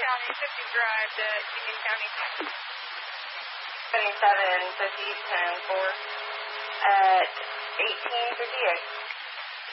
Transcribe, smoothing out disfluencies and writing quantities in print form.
County, 50 Drive to Union County. 7750, 10-4 at 1858.